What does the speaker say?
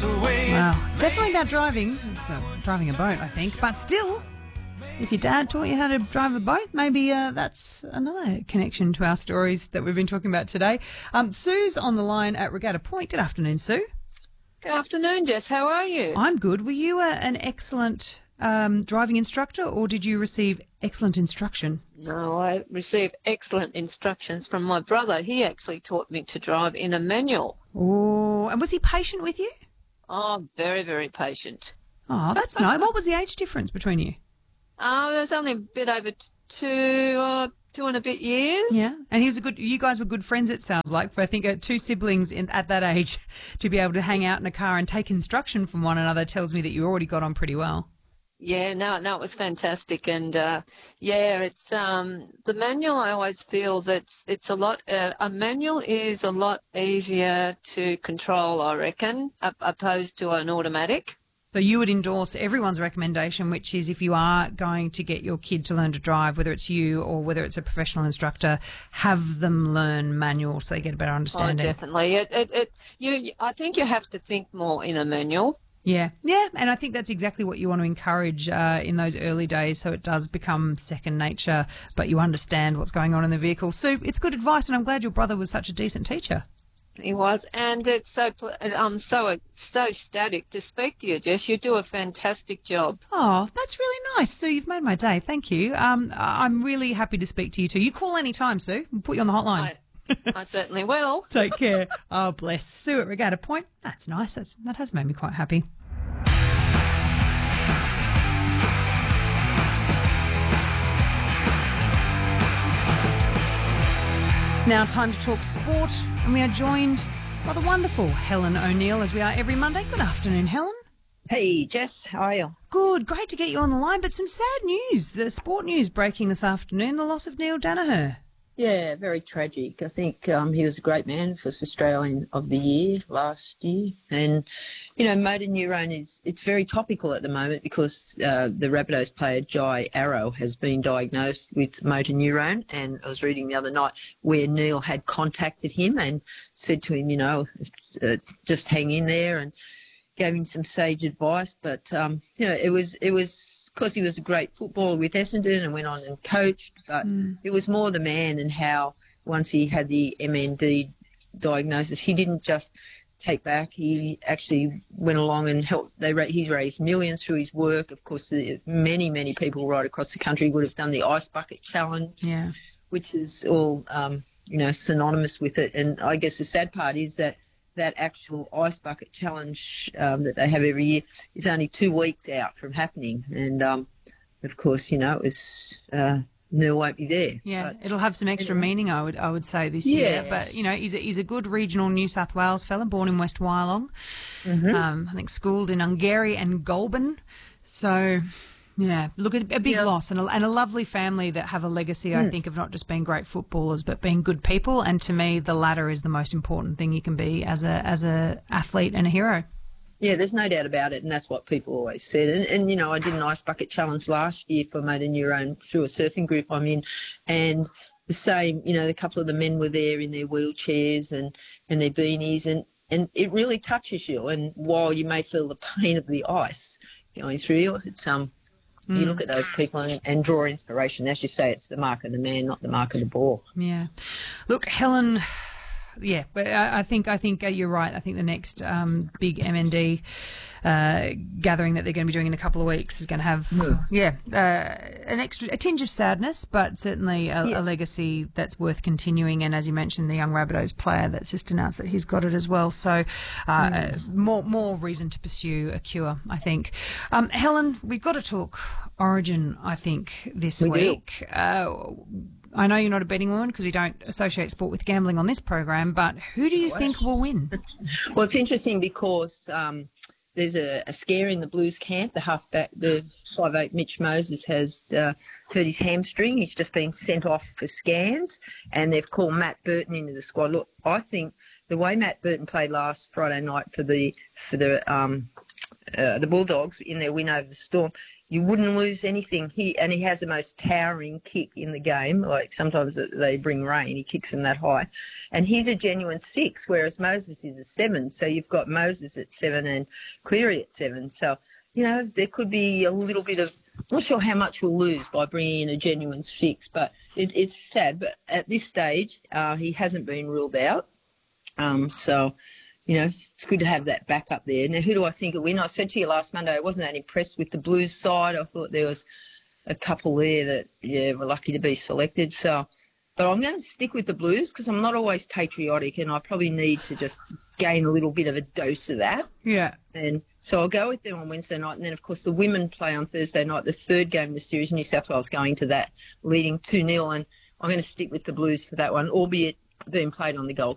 Wow, definitely about driving. It's driving a boat, I think. But still, if your dad taught you how to drive a boat, maybe that's another connection to our stories that we've been talking about today. Sue's on the line at Regatta Point. Good afternoon, Sue. Good afternoon, Jess. How are you? I'm good. Were you an excellent driving instructor, or did you receive excellent instruction? No, I received excellent instructions from my brother. He actually taught me to drive in a manual. Oh, and was he patient with you? Oh, very, very patient. Oh, that's nice. What was the age difference between you? There's only a bit over two and a bit years. Yeah, and he was you guys were good friends, it sounds like, for I think two siblings at that age to be able to hang out in a car and take instruction from one another tells me that you already got on pretty well. Yeah, no, it was fantastic, and it's the manual. I always feel that it's a lot. A manual is a lot easier to control, I reckon, opposed to an automatic. So you would endorse everyone's recommendation, which is if you are going to get your kid to learn to drive, whether it's you or whether it's a professional instructor, have them learn manual so they get a better understanding. Oh, definitely. I think you have to think more in a manual. Yeah, and I think that's exactly what you want to encourage in those early days, so it does become second nature, but you understand what's going on in the vehicle. Sue, it's good advice, and I'm glad your brother was such a decent teacher. He was, and I'm so ecstatic to speak to you, Jess. You do a fantastic job. Oh, that's really nice, Sue. You've made my day. Thank you. I'm really happy to speak to you too. You call any time, Sue. We'll put you on the hotline. I certainly will. Take care. Oh, bless. Sue at Regatta Point. That's nice. That has made me quite happy. It's now time to talk sport, and we are joined by the wonderful Helen O'Neill, as we are every Monday. Good afternoon, Helen. Hey, Jess, how are you? Good, great to get you on the line, but some sad news. The sport news breaking this afternoon, the loss of Neil Danaher. Yeah, very tragic. I think he was a great man, first Australian of the year last year. And, motor neurone it's very topical at the moment because the Rabbitohs player Jai Arrow has been diagnosed with motor neurone. And I was reading the other night where Neil had contacted him and said to him, just hang in there, and gave him some sage advice. But, it was because he was a great footballer with Essendon and went on and coached, but it was more the man and how once he had the MND diagnosis, he didn't just take back. He actually went along and helped. He's raised millions through his work. Of course, many, many people right across the country would have done the Ice Bucket Challenge, which is all, synonymous with it. And I guess the sad part is that actual Ice Bucket Challenge that they have every year is only 2 weeks out from happening. And, of course, it's Neil won't be there. Yeah, but it'll have some extra meaning, I would say, this year. But, he's a good regional New South Wales fella, born in West Wyalong. I think schooled in Ungary and Goulburn. So... yeah, look, a big loss and a lovely family that have a legacy, I think, of not just being great footballers but being good people. And to me, the latter is the most important thing you can be as a athlete and a hero. Yeah, there's no doubt about it, and that's what people always said. And I did an Ice Bucket Challenge last year for motor neurone through a surfing group I'm in, and the same, a couple of the men were there in their wheelchairs and their beanies, and it really touches you. And while you may feel the pain of the ice going through you, it's you look at those people and draw inspiration. As you say, it's the mark of the man, not the mark of the ball. Yeah. Look, Helen, yeah, but I think you're right. I think the next big MND gathering that they're going to be doing in a couple of weeks is going to have, a tinge of sadness, but certainly a legacy that's worth continuing. And as you mentioned, the young Rabbitohs player that's just announced that he's got it as well. So more reason to pursue a cure, I think. Helen, we've got to talk Origin, I think, this week. I know you're not a betting woman because we don't associate sport with gambling on this program, but who do you think will win? Well, it's interesting because there's a scare in the Blues camp. The halfback, the 5'8" Mitch Moses has hurt his hamstring. He's just been sent off for scans, and they've called Matt Burton into the squad. Look, I think the way Matt Burton played last Friday night for the the Bulldogs in their win over the Storm, you wouldn't lose anything. He has the most towering kick in the game. Like sometimes they bring rain, he kicks them that high. And he's a genuine 6, whereas Moses is a 7. So you've got Moses at 7 and Cleary at 7. So, there could be a little bit of, I'm not sure how much we'll lose by bringing in a genuine 6, but it's sad. But at this stage, he hasn't been ruled out. So, it's good to have that back up there. Now, who do I think will win? I said to you last Monday I wasn't that impressed with the Blues side. I thought there was a couple there that, were lucky to be selected. So, but I'm going to stick with the Blues because I'm not always patriotic and I probably need to just gain a little bit of a dose of that. Yeah. And so I'll go with them on Wednesday night. And then, of course, the women play on Thursday night, the third game of the series. New South Wales going to that, leading 2-0. And I'm going to stick with the Blues for that one, albeit being played on the Gold